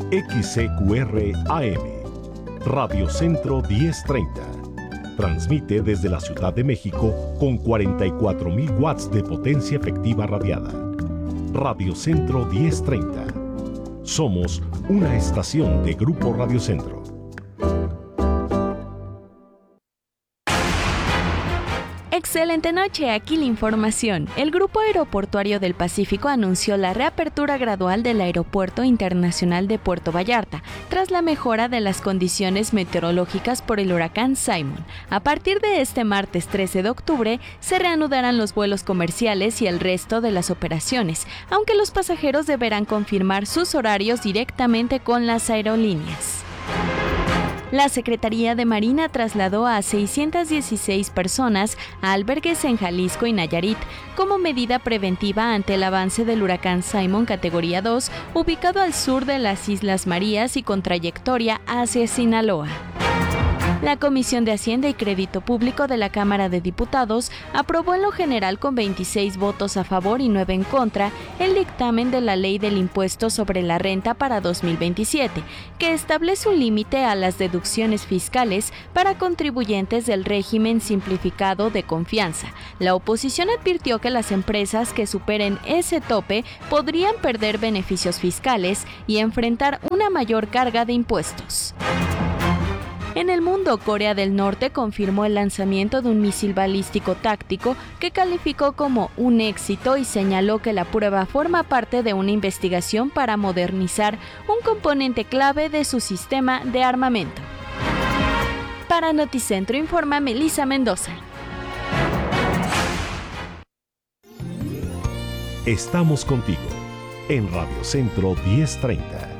XCQR AM, Radio Centro 1030. Transmite desde la Ciudad de México con 44,000 watts de potencia efectiva radiada. Radio Centro 1030. Somos una estación de Grupo Radio Centro. Excelente noche, aquí la información. El Grupo Aeroportuario del Pacífico anunció la reapertura gradual del Aeropuerto Internacional de Puerto Vallarta, tras la mejora de las condiciones meteorológicas por el huracán Simon. A partir de este martes 13 de octubre, se reanudarán los vuelos comerciales y el resto de las operaciones, aunque los pasajeros deberán confirmar sus horarios directamente con las aerolíneas. La Secretaría de Marina trasladó a 616 personas a albergues en Jalisco y Nayarit como medida preventiva ante el avance del huracán Simon categoría 2, ubicado al sur de las Islas Marías y con trayectoria hacia Sinaloa. La Comisión de Hacienda y Crédito Público de la Cámara de Diputados aprobó en lo general con 26 votos a favor y 9 en contra el dictamen de la Ley del Impuesto sobre la Renta para 2027, que establece un límite a las deducciones fiscales para contribuyentes del régimen simplificado de confianza. La oposición advirtió que las empresas que superen ese tope podrían perder beneficios fiscales y enfrentar una mayor carga de impuestos. En el mundo, Corea del Norte confirmó el lanzamiento de un misil balístico táctico que calificó como un éxito y señaló que la prueba forma parte de una investigación para modernizar un componente clave de su sistema de armamento. Para Noticentro informa Melissa Mendoza. Estamos contigo en Radio Centro 1030.